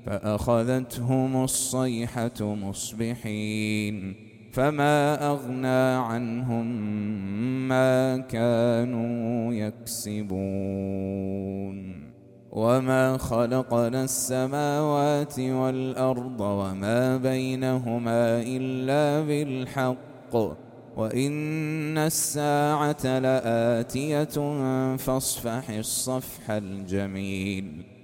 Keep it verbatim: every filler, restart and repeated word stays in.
فأخذتهم الصيحة مصبحين فما أغنى عنهم ما كانوا يكسبون وما خلقنا السماوات والأرض وما بينهما إلا بالحق وإن الساعة لآتية فاصفح الصفح الجميل